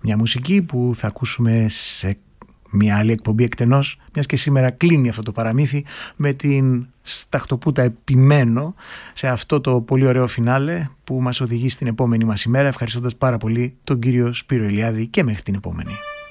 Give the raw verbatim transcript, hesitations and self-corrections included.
Μια μουσική που θα ακούσουμε σε μια άλλη εκπομπή εκτενώς, μιας και σήμερα κλείνει αυτό το παραμύθι με την σταχτοπούτα επιμένω σε αυτό το πολύ ωραίο φινάλε που μας οδηγεί στην επόμενη μας ημέρα, ευχαριστώντας πάρα πολύ τον κύριο Σπύρο Ηλιάδη, και μέχρι την επόμενη.